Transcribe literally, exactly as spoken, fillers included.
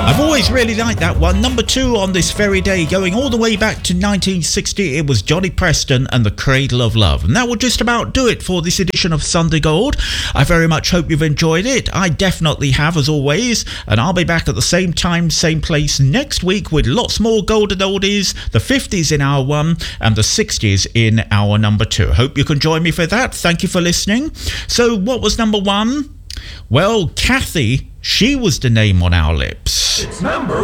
I've always really liked that one. Number two on this very day, going all the way back to nineteen sixty, it was Johnny Preston and the Cradle of Love. And that will just about do it for this edition of Sunday Gold. I very much hope you've enjoyed it. I definitely have, as always. And I'll be back at the same time, same place next week with lots more golden oldies, the fifties in hour one and the sixties in hour number two. Hope you can join me for that. Thank you for listening. So what was number one? Well, Kathy, she was the name on our lips. It's number